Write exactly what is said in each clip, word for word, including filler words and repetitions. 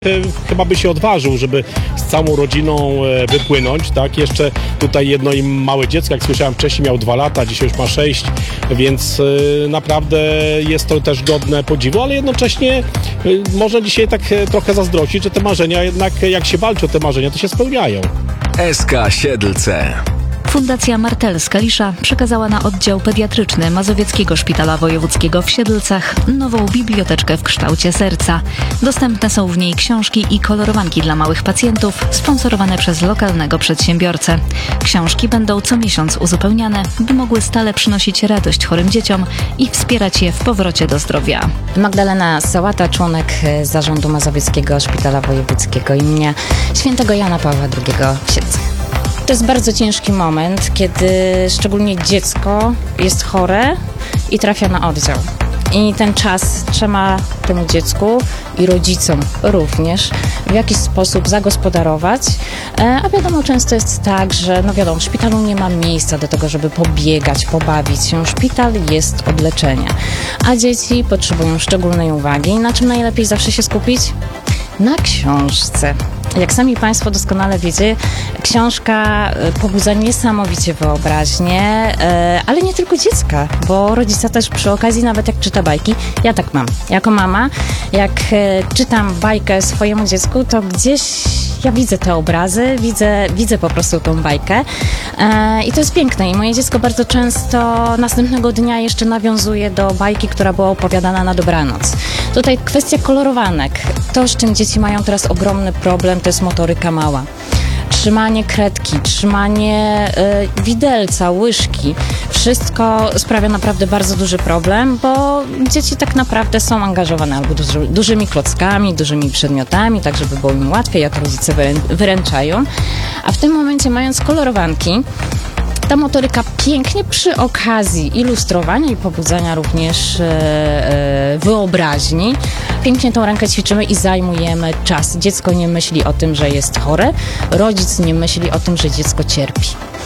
Chyba by się odważył, żeby z całą rodziną wypłynąć, tak? Jeszcze tutaj jedno im małe dziecko, jak słyszałem wcześniej, miał dwa lata, dzisiaj już ma sześć, więc naprawdę jest to też godne podziwu, ale jednocześnie można dzisiaj tak trochę zazdrościć, że te marzenia jednak, jak się walczy o te marzenia, to się spełniają. S K Siedlce. Fundacja Martel-Skalisza przekazała na oddział pediatryczny Mazowieckiego Szpitala Wojewódzkiego w Siedlcach nową biblioteczkę w kształcie serca. Dostępne są w niej książki i kolorowanki dla małych pacjentów, sponsorowane przez lokalnego przedsiębiorcę. Książki będą co miesiąc uzupełniane, by mogły stale przynosić radość chorym dzieciom i wspierać je w powrocie do zdrowia. Magdalena Sałata, członek Zarządu Mazowieckiego Szpitala Wojewódzkiego imienia Świętego Jana Pawła drugiego w Siedlcach. To jest bardzo ciężki moment, kiedy szczególnie dziecko jest chore i trafia na oddział. I ten czas trzeba temu dziecku i rodzicom również w jakiś sposób zagospodarować. A wiadomo, często jest tak, że no wiadomo, w szpitalu nie ma miejsca do tego, żeby pobiegać, pobawić się. Szpital jest od leczenia, a dzieci potrzebują szczególnej uwagi. Na czym najlepiej zawsze się skupić? Na książce. Jak sami Państwo doskonale wiecie, książka pobudza niesamowicie wyobraźnię, ale nie tylko dziecka, bo rodzica też przy okazji, nawet jak czyta bajki, ja tak mam. Jako mama, jak czytam bajkę swojemu dziecku, to gdzieś ja widzę te obrazy, widzę, widzę po prostu tą bajkę i to jest piękne i moje dziecko bardzo często następnego dnia jeszcze nawiązuje do bajki, która była opowiadana na dobranoc. Tutaj kwestia kolorowanek. To, z czym dzieci mają teraz ogromny problem, to jest motoryka mała. Trzymanie kredki, trzymanie y, widelca, łyżki. Wszystko sprawia naprawdę bardzo duży problem, bo dzieci tak naprawdę są angażowane albo duży, dużymi klockami, dużymi przedmiotami, tak żeby było im łatwiej, jak rodzice wyrę, wyręczają. A w tym momencie, mając kolorowanki, ta motoryka pięknie przy okazji ilustrowania i pobudzania również e, e, wyobraźni, pięknie tą rękę ćwiczymy i zajmujemy czas. Dziecko nie myśli o tym, że jest chore, rodzic nie myśli o tym, że dziecko cierpi.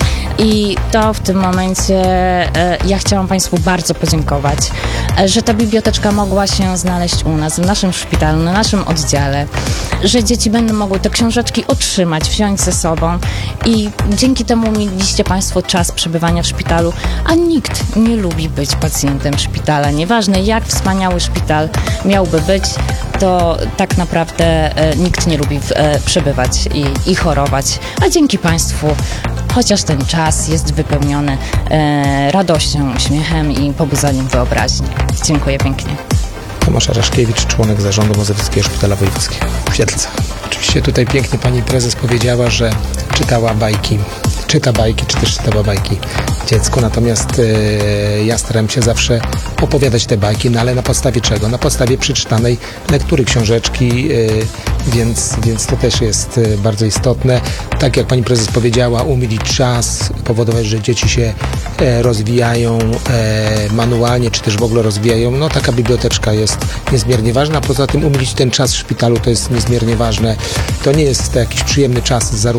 I to w tym momencie e, ja chciałam Państwu bardzo podziękować, e, że ta biblioteczka mogła się znaleźć u nas, w naszym szpitalu, na naszym oddziale, że dzieci będą mogły te książeczki otrzymać, wziąć ze sobą i dzięki temu mieliście Państwo czas przebywania w szpitalu, a nikt nie lubi być pacjentem szpitala. Nieważne jak wspaniały szpital miałby być, to tak naprawdę e, nikt nie lubi e, przebywać i, i chorować, a dzięki Państwu chociaż ten czas jest wypełniony e, radością, uśmiechem i pobudzaniem wyobraźni. Dziękuję pięknie. Tomasz Araszkiewicz, członek Zarządu Mazowieckiego Szpitala Wojewódzkiego w Siedlcach. Oczywiście tutaj pięknie pani prezes powiedziała, że czytała bajki, czyta bajki, czy też czytała bajki dziecku, natomiast e, ja starałem się zawsze opowiadać te bajki, no ale na podstawie czego? Na podstawie przeczytanej lektury książeczki, e, więc, więc to też jest e, bardzo istotne. Tak jak pani prezes powiedziała, umilić czas, powodować, że dzieci się e, rozwijają e, manualnie, czy też w ogóle rozwijają. No taka biblioteczka jest niezmiernie ważna. Poza tym umilić ten czas w szpitalu to jest niezmiernie ważne. To nie jest to jakiś przyjemny czas zarówno